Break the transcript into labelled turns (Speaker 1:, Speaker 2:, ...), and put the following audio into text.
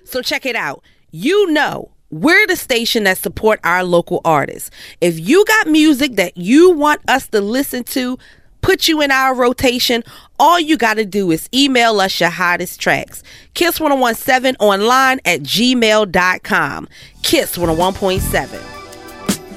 Speaker 1: So check it out. You know, we're the station that support our local artists. If you got music that you want us to listen to, put you in our rotation, all you got to do is email us your hottest tracks. Kiss1017 online at gmail.com. Kiss 101.7.